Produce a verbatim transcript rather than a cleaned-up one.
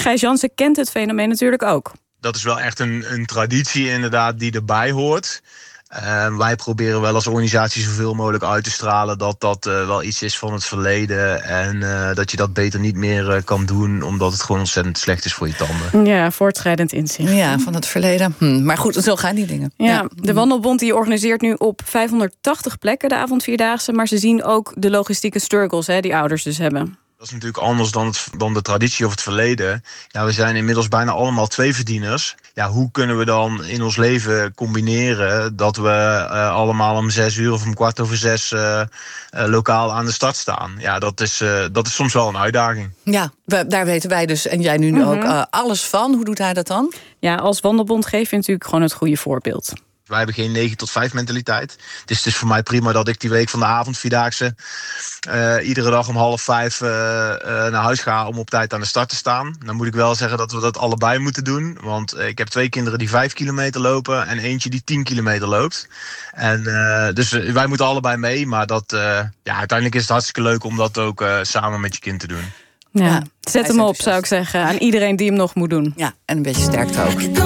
Gijs Jansen kent het fenomeen natuurlijk ook. Dat is wel echt een, een traditie inderdaad die erbij hoort. Uh, wij proberen wel als organisatie zoveel mogelijk uit te stralen dat dat uh, wel iets is van het verleden. En uh, dat je dat beter niet meer uh, kan doen, omdat het gewoon ontzettend slecht is voor je tanden. Ja, voortschrijdend inzicht. Ja, van het verleden. Hm, maar goed, zo gaan die dingen. Ja, ja. De Wandelbond die organiseert nu op vijfhonderdtachtig plekken de avondvierdaagse. Maar ze zien ook de logistieke struggles hè, die ouders dus hebben. Dat is natuurlijk anders dan, het, dan de traditie of het verleden. Ja, we zijn inmiddels bijna allemaal tweeverdieners. Ja, hoe kunnen we dan in ons leven combineren dat we uh, allemaal om zes uur of om kwart over zes uh, uh, lokaal aan de start staan? Ja, dat is, uh, dat is soms wel een uitdaging. Ja, we, daar weten wij dus, en jij nu mm-hmm. ook, uh, alles van. Hoe doet hij dat dan? Ja, als Wandelbond geef je natuurlijk gewoon het goede voorbeeld. Wij hebben geen negen tot vijf mentaliteit. Dus het is voor mij prima dat ik die week van de avondvierdaagse uh, iedere dag om half vijf uh, uh, naar huis ga om op tijd aan de start te staan. Dan moet ik wel zeggen dat we dat allebei moeten doen. Want uh, ik heb twee kinderen die vijf kilometer lopen en eentje die tien kilometer loopt. En uh, dus uh, wij moeten allebei mee. Maar dat, uh, ja, uiteindelijk is het hartstikke leuk om dat ook uh, samen met je kind te doen. Ja, ja, zet hem op, zou ik zeggen. Aan iedereen die hem nog moet doen. Ja, en een beetje sterkte ook.